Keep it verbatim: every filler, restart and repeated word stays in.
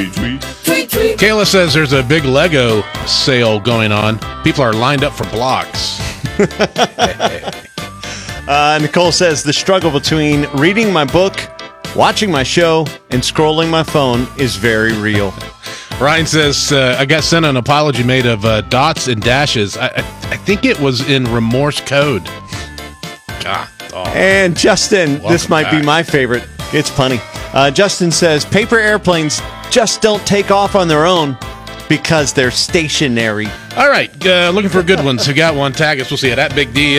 Kayla says there's a big Lego sale going on. People are lined up for blocks. uh, Nicole says the struggle between reading my book, watching my show, and scrolling my phone is very real. Ryan says, uh, I got sent an apology made of uh, dots and dashes. I, I, I think it was in Remorse code. God, oh. And Justin, Welcome this might back. be my favorite. It's funny. Uh, Justin says, paper airplanes just don't take off on their own because they're stationary. All right, uh, looking for good ones. Who got one? Tag us. We'll see it at Big D.